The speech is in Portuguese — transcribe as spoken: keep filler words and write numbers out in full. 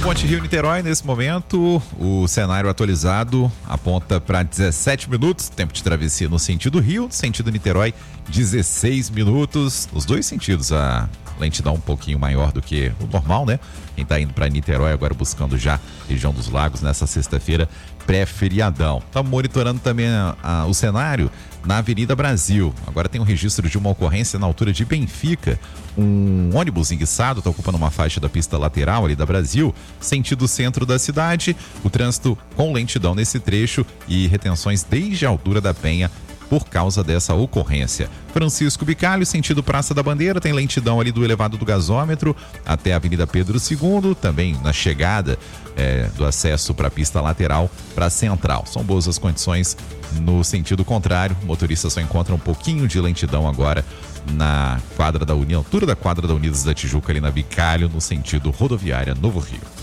Ponte Rio-Niterói, nesse momento, o cenário atualizado aponta para dezessete minutos, tempo de travessia no sentido Rio, sentido Niterói, dezesseis minutos, nos dois sentidos, a lentidão um pouquinho maior do que o normal, né? Quem tá indo para Niterói agora buscando já região dos lagos nessa sexta-feira, pré-feriadão. Estamos monitorando também a, a, o cenário na Avenida Brasil. Agora tem um registro de uma ocorrência na altura de Benfica. Um ônibus enguiçado está ocupando uma faixa da pista lateral ali da Brasil, sentido centro da cidade. O trânsito com lentidão nesse trecho e retenções desde a altura da Penha por causa dessa ocorrência. Francisco Bicalho, sentido Praça da Bandeira, tem lentidão ali do elevado do gasômetro até a Avenida Pedro segundo, também na chegada é, do acesso para a pista lateral para a central. São boas as condições no sentido contrário. O motorista só encontra um pouquinho de lentidão agora na quadra da União, altura da quadra da Unidos da Tijuca, ali na Bicalho, no sentido rodoviária Novo Rio.